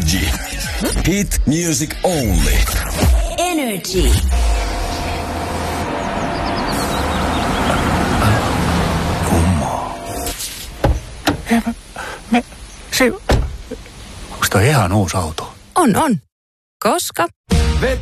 Energy. Hit music only. Energy. Kummaa. Onko toi ihan uusi auto? On. Koska